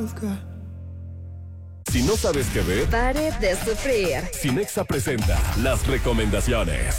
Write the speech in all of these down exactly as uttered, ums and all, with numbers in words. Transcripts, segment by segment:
Si no sabes qué ver, pare de sufrir. Cinexa presenta las recomendaciones.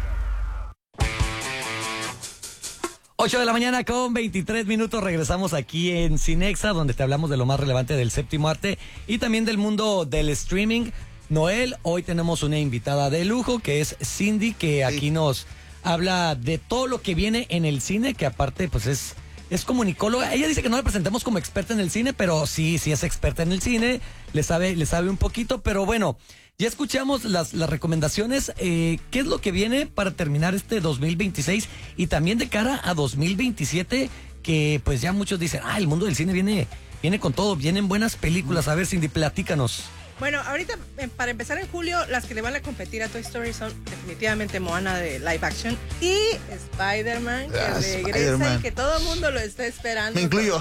ocho de la mañana con veintitrés minutos, regresamos aquí en Cinexa, donde te hablamos de lo más relevante del séptimo arte y también del mundo del streaming. Noel, hoy tenemos una invitada de lujo que es Cindy, que aquí sí. nos habla de todo lo que viene en el cine, que aparte pues es, es comunicóloga. Ella dice que no la presentemos como experta en el cine, pero sí, sí es experta en el cine, le sabe, le sabe un poquito, pero bueno, ya escuchamos las, las recomendaciones. Eh, ¿Qué es lo que viene para terminar este dos mil veintiséis y también de cara a dos mil veintisiete? Que pues ya muchos dicen, ah, el mundo del cine viene, viene con todo, vienen buenas películas. A ver, Cindy, platícanos. Bueno, ahorita, para empezar en julio, las que le van a competir a Toy Story son definitivamente Moana de live action y Spider-Man, que ah, regresa Spider-Man. Y que todo el mundo lo está esperando. Me incluyo.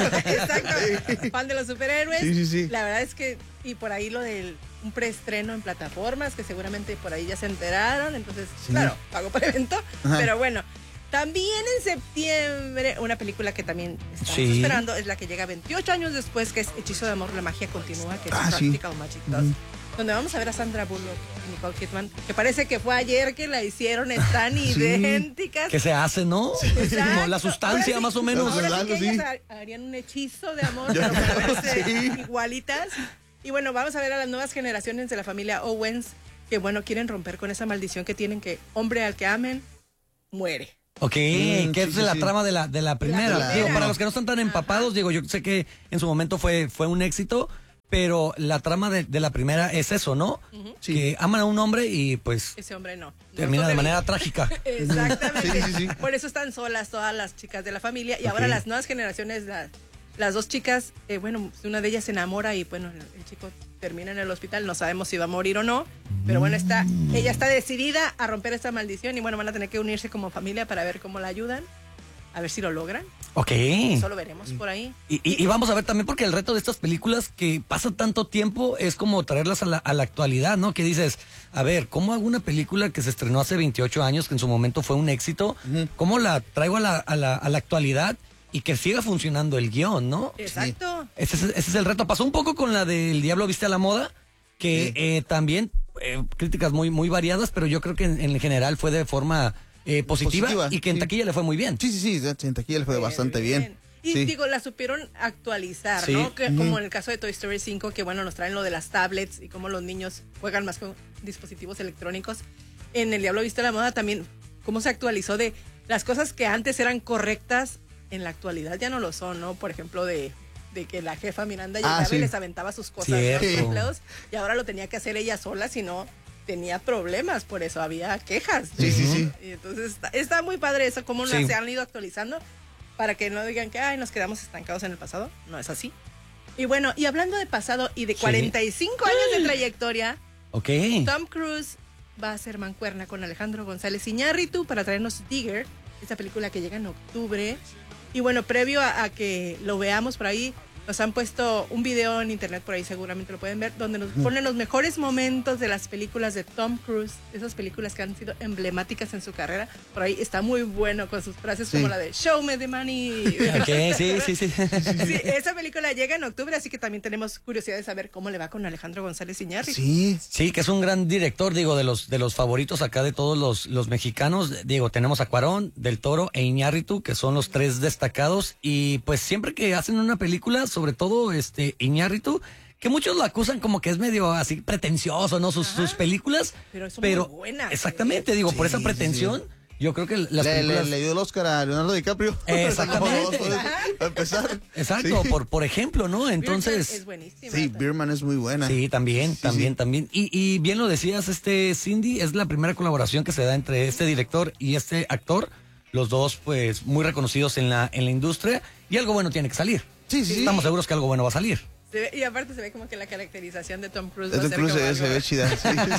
Exacto, fan de los superhéroes. Sí, sí, sí. La verdad es que, y por ahí lo del un preestreno en plataformas, que seguramente por ahí ya se enteraron, entonces, sí. Claro, pago por evento, ajá. Pero bueno. También en septiembre, una película que también estamos sí. esperando es la que llega veintiocho años después, que es Hechizo de Amor, la magia continúa, que es ah, Practical sí. Magic dos, mm. donde vamos a ver a Sandra Bullock y Nicole Kidman, que parece que fue ayer que la hicieron, están sí. idénticas. ¿Qué se hace, no? Sí. Como la sustancia, sí, más o menos. Ahora sí que ellas harían un hechizo de amor para verse sí. igualitas. Y bueno, vamos a ver a las nuevas generaciones de la familia Owens, que bueno, quieren romper con esa maldición que tienen, que hombre al que amen, muere. Ok, mm, que sí, es sí, la sí. trama de la, de la primera. La digo, para los que no están tan empapados, ajá. digo, yo sé que en su momento fue, fue un éxito, pero la trama de, de la primera es eso, ¿no? Uh-huh. Sí. Que aman a un hombre y pues... Ese hombre no. Termina no de manera trágica. Exactamente. Sí, sí, sí. Por eso están solas todas las chicas de la familia. Y okay. ahora las nuevas generaciones, la, las dos chicas, eh, bueno, una de ellas se enamora y bueno, el, el chico termina en el hospital, no sabemos si va a morir o no, pero bueno, está, ella está decidida a romper esta maldición y bueno, van a tener que unirse como familia para ver cómo la ayudan, a ver si lo logran. Ok. Eso lo veremos por ahí. Y, y, y vamos a ver también, porque el reto de estas películas que pasa tanto tiempo es como traerlas a la, a la actualidad, ¿no? Que dices, a ver, ¿cómo hago una película que se estrenó hace veintiocho años, que en su momento fue un éxito? Uh-huh. ¿Cómo la traigo a la, a la, a la actualidad? Y que siga funcionando el guión, ¿no? Exacto. Sí. Ese, es, ese es el reto. Pasó un poco con la del Diablo Viste a la Moda, que sí. eh, también eh, críticas muy, muy variadas, pero yo creo que en, en general fue de forma eh, positiva, positiva y que en sí. taquilla le fue muy bien. Sí, sí, sí, en taquilla le fue bien, bastante bien. bien. Y sí. digo, la supieron actualizar, sí. ¿no? Que, uh-huh. Como en el caso de Toy Story cinco, que bueno, nos traen lo de las tablets y cómo los niños juegan más con dispositivos electrónicos. En el Diablo Viste a la Moda también, cómo se actualizó de las cosas que antes eran correctas, en la actualidad ya no lo son, ¿no? Por ejemplo, de, de que la jefa Miranda llegaba ah, sí. y les aventaba sus cosas a los empleados y ahora lo tenía que hacer ella sola, si no tenía problemas, por eso había quejas. Sí, sí, sí. Y entonces está, está muy padre eso, cómo sí. se han ido actualizando para que no digan que ay, nos quedamos estancados en el pasado. No es así. Y bueno, y hablando de pasado y de sí. cuarenta y cinco años de trayectoria, okay. Tom Cruise va a hacer mancuerna con Alejandro González Iñárritu para traernos Digger, esta película que llega en octubre. Y bueno, previo a, a que lo veamos por ahí, nos han puesto un video en internet, por ahí seguramente lo pueden ver, donde nos ponen los mejores momentos de las películas de Tom Cruise, esas películas que han sido emblemáticas en su carrera. Por ahí está muy bueno con sus frases sí. como la de Show me the money. Okay, sí, sí, sí. Sí, esa película llega en octubre, así que también tenemos curiosidad de saber cómo le va con Alejandro González Iñárritu. Sí, sí, que es un gran director, digo, de los de los favoritos acá de todos los, los mexicanos. Digo, tenemos a Cuarón, Del Toro e Iñárritu, que son los tres destacados. Y pues siempre que hacen una película, sobre todo este Iñárritu, que muchos lo acusan como que es medio así pretencioso, ¿no? Sus, sus películas. Pero son pero muy buenas. Exactamente, digo, sí, por esa sí, pretensión. Sí. Yo creo que las le, películas... le, le dio el Oscar a Leonardo DiCaprio. Exactamente. Para empezar. Exacto, sí. por, por ejemplo, ¿no? Entonces... Birdman es buenísima. Sí, Birdman es muy buena. Sí, también, sí, también, sí. también. Y, y bien lo decías, este Cindy, es la primera colaboración que se da entre este director y este actor. Los dos, pues, muy reconocidos en la, en la industria. Y algo bueno tiene que salir. Sí, sí. Estamos seguros que algo bueno va a salir. Se ve, y aparte se ve como que la caracterización de Tom Cruise. Tom Cruise se, se ve chida. Sí,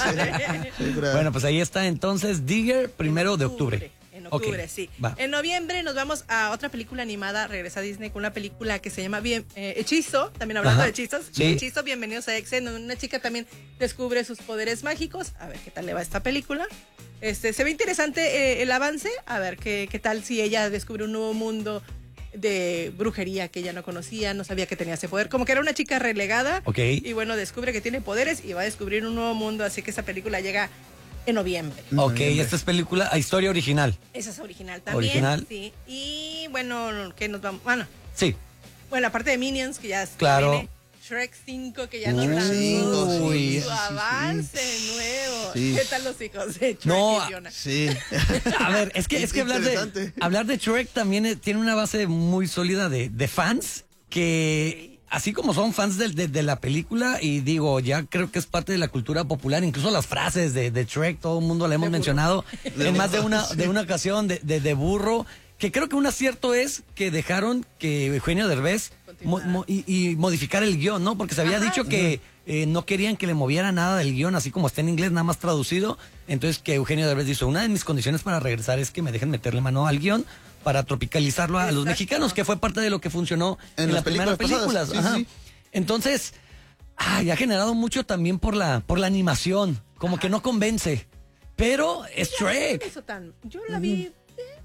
sí, sí. Bueno, pues ahí está entonces Digger, primero de octubre. En octubre, okay, sí. Va. En noviembre nos vamos a otra película animada, regresa a Disney con una película que se llama Bien, eh, Hechizo, también hablando Ajá. de hechizos. Sí. Hechizo, bienvenidos a Exen, donde una chica también descubre sus poderes mágicos. A ver qué tal le va esta película. Este, se ve interesante eh, el avance, a ver qué, qué tal si ella descubre un nuevo mundo de brujería que ella no conocía, no sabía que tenía ese poder, como que era una chica relegada. Ok. Y bueno, descubre que tiene poderes y va a descubrir un nuevo mundo, así que esa película llega en noviembre. Ok, esta es película, a historia original. Esa es original también. Original. Sí. Y bueno, que nos vamos, bueno, Sí. bueno, aparte de Minions, que ya Claro. viene, Shrek cinco, que ya nos Uy, lanzó sí, su sí, avance nuevo. Sí. ¿Qué tal los hijos de Shrek No, y Fiona? Sí. A ver, es que, es que hablar de, Interesante. hablar de Shrek también eh, tiene una base muy sólida de, de fans que, así como son fans de, de- de la película, y digo, ya creo que es parte de la cultura popular, incluso las frases de, de Shrek, todo el mundo la hemos burro. mencionado De en más de burro, una, sí. de una ocasión de, de, de burro, que creo que un acierto es que dejaron que Eugenio Derbez mo- Continuar. mo- y, y modificar el guión, ¿no? Porque se había Ajá, dicho sí. que eh, no querían que le moviera nada del guión, así como está en inglés, nada más traducido. Entonces que Eugenio Derbez dijo, una de mis condiciones para regresar es que me dejen meterle mano al guión para tropicalizarlo a los Exacto. mexicanos, que fue parte de lo que funcionó en, En las las primeras películas películas. pasadas, sí, Ajá. sí, sí. Entonces, ay, ha generado mucho también por la, por la animación, como que no convence. Pero es No Shrek. hizo tan- Yo la vi. eh,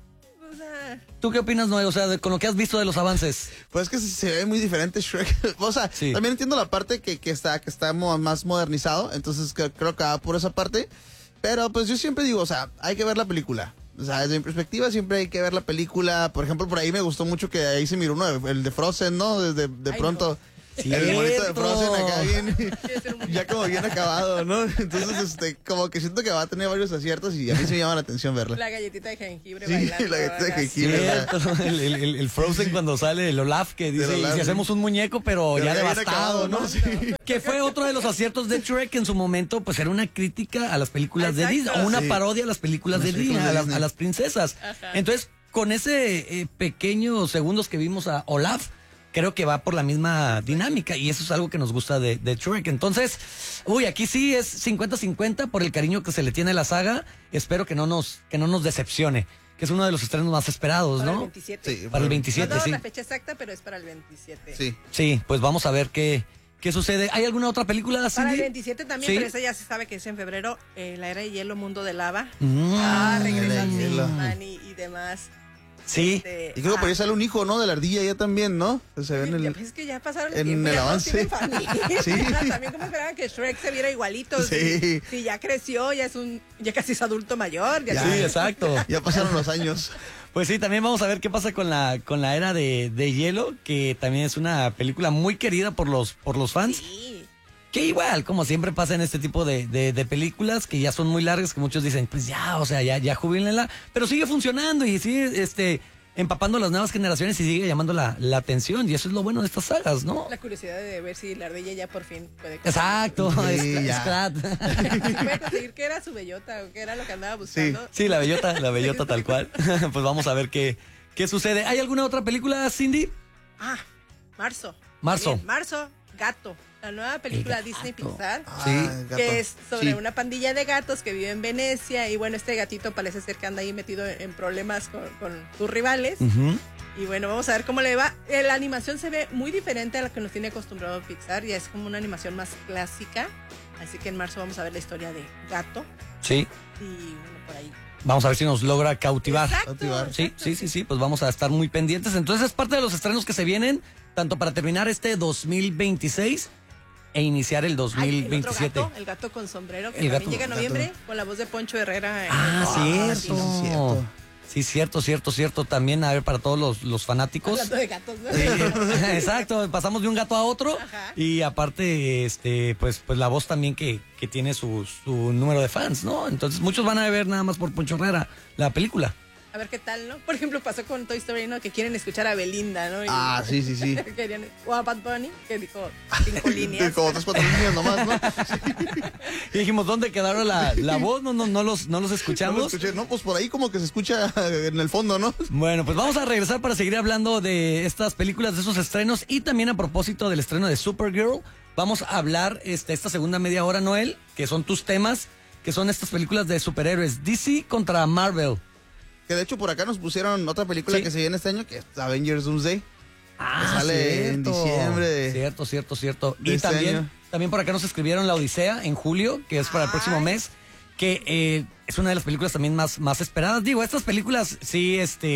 o sea, ¿Tú qué opinas, Noé? O sea, de- con lo que has visto de los avances. Pues es que se ve muy diferente Shrek. O sea, Sí. también entiendo la parte que, que está, que está mo- más modernizado. Entonces que- creo que va por esa parte. Pero pues yo siempre digo, o sea, hay que ver la película. O sea, desde mi perspectiva siempre hay que ver la película. Por ejemplo, por ahí me gustó mucho que ahí se miró uno, el de Frozen, ¿no? Desde de Ay, pronto. Cierto. El monito de Frozen acá bien, quiere ser un muñeco. ya como bien acabado, ¿no? Entonces, este, como que siento que va a tener varios aciertos y a mí se me llama la atención verla. La galletita de jengibre Sí, bailando. la galletita de acá. jengibre. Cierto, el, el- el- el Frozen cuando sale el Olaf que dice, El Olaf, "Y si sí. hacemos un muñeco, pero, Pero ya ya bien devastado, acabado, ¿no? ¿no? Sí. Que fue otro de los aciertos de Shrek, que en su momento pues era una crítica a las películas de Exacto. Disney, o una Sí. parodia a las películas Las de Disney, películas de a las, Disney. a las princesas. Ajá. Entonces, con ese eh, pequeños segundos que vimos a Olaf, creo que va por la misma dinámica y eso es algo que nos gusta de, de Shrek. Entonces, uy, aquí sí es cincuenta cincuenta por el cariño que se le tiene a la saga. Espero que no nos, que no nos decepcione, que es uno de los estrenos más esperados, Para el ¿no? veintisiete. Sí, Para el No veintisiete, damos sí. la fecha exacta, pero es para el veintisiete. Sí. Sí, pues vamos a ver qué, qué sucede. ¿Hay alguna otra película, Para Cindy? el veintisiete también, Sí. pero esa ya se sabe que es en febrero. eh, la era de hielo, mundo de lava. Mm. Ah, regresan Era de hielo. Manny y demás. Sí. Este, Y creo que por ahí ah, sale un hijo, ¿no? De la ardilla ya también, ¿no? Se ve en ya, el... pues es que ya pasaron el en tiempo, el ya todos avance. tienen familia. Sí. También como esperaban que Shrek se viera igualito. Sí. Si, si ya creció, ya es un, ya casi es adulto mayor. Ya Ya. Sí, exacto. Ya pasaron los años. Pues sí, también vamos a ver qué pasa con la, con la era de, de hielo, que también es una película muy querida por los, por los fans. Sí. Que igual, como siempre pasa en este tipo de, de, de películas, que ya son muy largas, que muchos dicen, pues ya, o sea, ya, ya jubílenla, pero sigue funcionando y sigue este, empapando a las nuevas generaciones y sigue llamando la, la atención, y eso es lo bueno de estas sagas, ¿no? La curiosidad de ver si la ardilla ya por fin puede Exacto, Sí, es, ya. Scrat. puede conseguir qué era su bellota o qué era lo que andaba buscando. Sí, la bellota, la bellota tal cual. Pues vamos a ver qué, qué sucede. ¿Hay alguna otra película, Cindy? Ah, marzo. Marzo. Bien, marzo, Gato. La nueva película El Disney gato. Pixar. Sí. Ah, gato. Que es sobre Sí. una pandilla de gatos que vive en Venecia. Y bueno, este gatito parece ser que anda ahí metido en problemas con, con sus rivales. Ujú. Y bueno, vamos a ver cómo le va. Eh, La animación se ve muy diferente a la que nos tiene acostumbrado Pixar. Ya es como una animación más clásica. Así que en marzo vamos a ver la historia de Gato. Sí, Y bueno, por ahí. vamos a ver si nos logra cautivar. Exacto, Cautivar. Sí, exacto, sí, sí, sí, pues vamos a estar muy pendientes. Entonces es parte de los estrenos que se vienen, tanto para terminar este dos mil veintiséis e iniciar el Ay, el otro dos mil veintisiete. gato, el gato con sombrero, que El también gato, llega en gato. noviembre con la voz de Poncho Herrera. en- Ah, en- cierto. sí, sí, cierto. Sí, cierto, cierto, cierto. También, a ver, para todos los, los fanáticos. Hablando de gatos, ¿no? Sí, exacto, pasamos de un gato a otro. Ajá. Y aparte, este, pues, pues la voz también que, que tiene su, su número de fans, ¿no? Entonces muchos van a ver nada más por Poncho Herrera la película. A ver qué tal, ¿no? Por ejemplo, pasó con Toy Story, ¿no? Que quieren escuchar a Belinda, ¿no? Y- Ah, sí, sí, sí. Querían, o a Bad Bunny, que dijo cinco líneas. Como tres, cuatro líneas nomás, ¿no? Y dijimos, ¿dónde quedaron la, la voz? No, no, no los, no los No lo escuchamos. escuché. No, pues por ahí como que se escucha en el fondo, ¿no? Bueno, pues vamos a regresar para seguir hablando de estas películas, de esos estrenos, y también a propósito del estreno de Supergirl, vamos a hablar este, esta segunda media hora, Noel, que son tus temas, que son estas películas de superhéroes, D C contra Marvel. Que de hecho por acá nos pusieron otra película Sí. que se viene este año, que es Avengers Doomsday. Ah, sale en diciembre. Cierto, cierto, cierto. de Y este también, año. también por acá nos escribieron La Odisea en julio, que es para el próximo Ay. mes, que eh, es una de las películas también más, más esperadas. Digo, estas películas sí, este,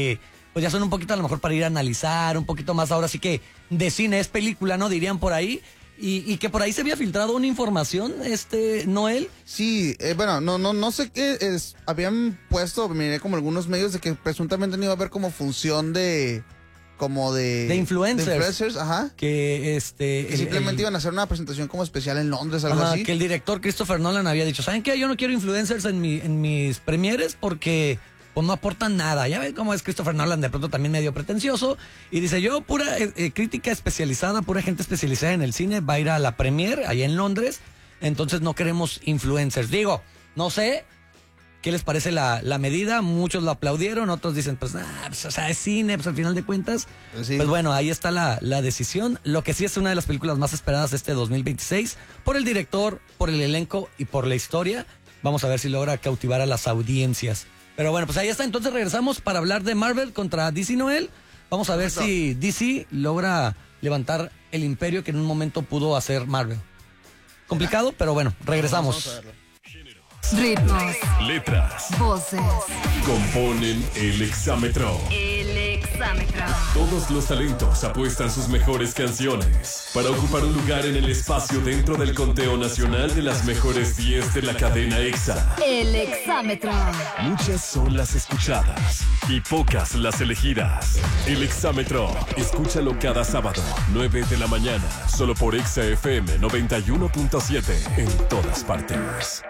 pues ya son un poquito a lo mejor para ir a analizar, un poquito más ahora sí que de cine es película, ¿no? Dirían por ahí. Y, y que por ahí se había filtrado una información, este, Noel. Sí, eh, bueno, no, no, no sé qué es, habían puesto, miré como algunos medios de que presuntamente no iba a haber como función de, como de... De influencers. De influencers, ajá. Que este... Que el, simplemente el, iban a hacer una presentación como especial en Londres, algo ajá, así. que el director Christopher Nolan había dicho, ¿saben qué? Yo no quiero influencers en, mi, en mis premieres porque... pues no aportan nada. Ya ven cómo es Christopher Nolan, de pronto también medio pretencioso. Y dice, yo, pura eh, eh, crítica especializada, pura gente especializada en el cine, va a ir a la premiere allá en Londres. Entonces no queremos influencers. Digo, no sé qué les parece la, la medida. Muchos lo aplaudieron, otros dicen, pues, nah, pues, o sea, es cine, pues al final de cuentas. Pues, sí. Pues bueno, ahí está la, la decisión. Lo que sí es una de las películas más esperadas de este dos mil veintiséis, por el director, por el elenco y por la historia. Vamos a ver si logra cautivar a las audiencias. Pero bueno, pues ahí está. Entonces regresamos para hablar de Marvel contra D C, Noel. Vamos a ver Perfecto. si D C logra levantar el imperio que en un momento pudo hacer Marvel. Complicado, pero bueno, regresamos. Vamos a verlo. Ritmos, letras, voces, componen el exámetro. El exámetro. Todos los talentos apuestan sus mejores canciones para ocupar un lugar en el espacio dentro del conteo nacional de las mejores diez de la cadena EXA. El exámetro. Muchas son las escuchadas y pocas las elegidas. El exámetro, escúchalo cada sábado, nueve de la mañana, solo por EXA F M noventa y uno punto siete en todas partes.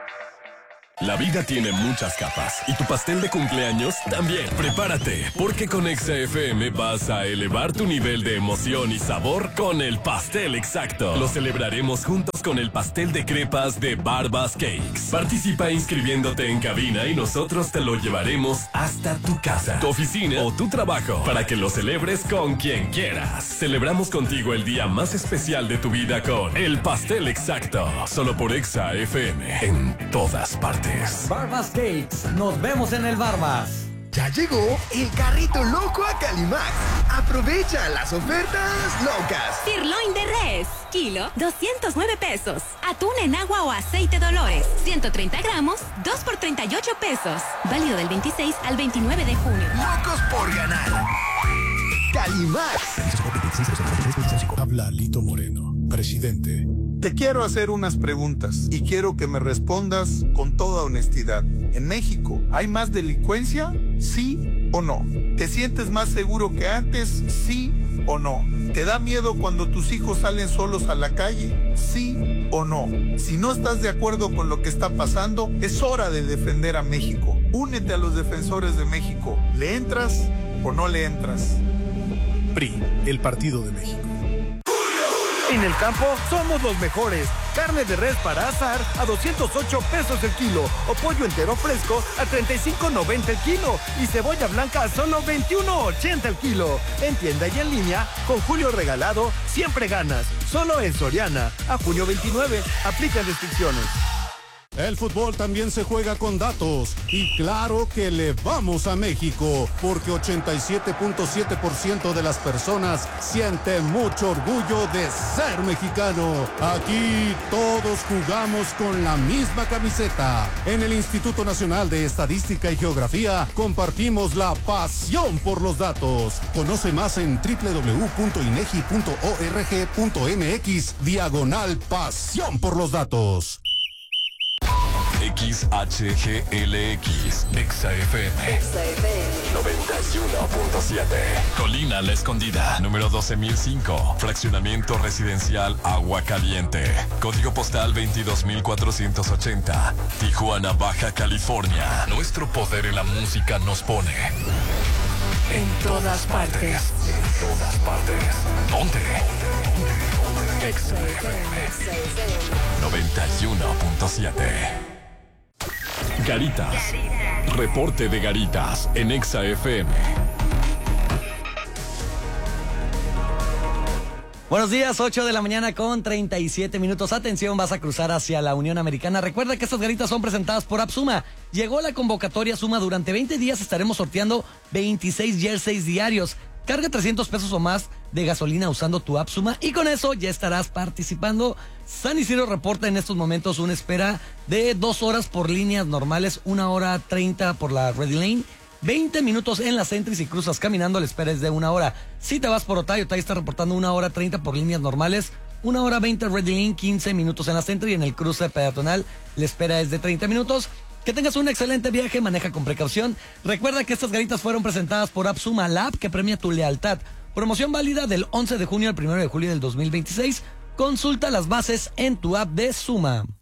La vida tiene muchas capas y tu pastel de cumpleaños también. Prepárate, porque con EXA F M vas a elevar tu nivel de emoción y sabor con el pastel exacto. Lo celebraremos juntos con el pastel de crepas de Barbas Cakes. Participa inscribiéndote en cabina y nosotros te lo llevaremos hasta tu casa, tu oficina o tu trabajo para que lo celebres con quien quieras. Celebramos contigo el día más especial de tu vida con el pastel exacto. Solo por EXA F M en todas partes. Barbas Cakes, nos vemos en el Barbas. Ya llegó el carrito loco a Calimax. Aprovecha las ofertas locas. Sirloin de res, kilo, doscientos nueve pesos. Atún en agua o aceite Dolores, ciento treinta gramos, dos por treinta y ocho pesos. Válido del veintiséis al veintinueve de junio. Locos por ganar. Calimax. Habla Lito Moreno, presidente. Te quiero hacer unas preguntas y quiero que me respondas con toda honestidad. ¿En México hay más delincuencia? ¿Sí o no? ¿Te sientes más seguro que antes? ¿Sí o no? ¿Te da miedo cuando tus hijos salen solos a la calle? ¿Sí o no? Si no estás de acuerdo con lo que está pasando, es hora de defender a México. Únete a los defensores de México. ¿Le entras o no le entras? P R I, el Partido de México. En el campo somos los mejores. Carne de res para asar a doscientos ocho pesos el kilo. O pollo entero fresco a treinta y cinco noventa el kilo. Y cebolla blanca a solo veintiuno ochenta el kilo. En tienda y en línea, con Julio Regalado, siempre ganas. Solo en Soriana. A junio veintinueve, aplican restricciones. El fútbol también se juega con datos y claro que le vamos a México porque ochenta y siete punto siete por ciento de las personas sienten mucho orgullo de ser mexicano. Aquí todos jugamos con la misma camiseta. En el Instituto Nacional de Estadística y Geografía compartimos la pasión por los datos. Conoce más en doble u doble u doble u punto inegi punto org punto mx diagonal pasión por los datos. X H G L X, EXA F M, noventa y uno punto siete. Colina La Escondida, número doce mil cinco, fraccionamiento residencial Agua Caliente, código postal veintidós mil cuatrocientos ochenta, Tijuana, Baja California. Nuestro poder en la música nos pone en todas partes. En todas partes. ¿Dónde? EXA F M noventa y uno punto siete. Garitas. Reporte de Garitas en EXA F M. Buenos días, ocho de la mañana con treinta y siete minutos. Atención, vas a cruzar hacia la Unión Americana. Recuerda que estas garitas son presentadas por AppSuma. Llegó la convocatoria Suma. Durante veinte días estaremos sorteando veintiséis jerseys diarios. Carga trescientos pesos o más de gasolina usando tu AppSuma y con eso ya estarás participando. San Isidro reporta en estos momentos una espera de dos horas por líneas normales, una hora treinta por la Ready Lane veinte minutos en la Sentry. Si cruzas caminando, la espera es de una hora. Si te vas por Otay, Otay está reportando una hora treinta por líneas normales, una hora veinte Ready Lane, quince minutos en la Sentry. En el cruce peatonal, la espera es de treinta minutos. Que tengas un excelente viaje, maneja con precaución. Recuerda que estas garitas fueron presentadas por AppSuma, la app que premia tu lealtad. Promoción válida del once de junio al primero de julio del dos mil veintiséis. Consulta las bases en tu app de Suma.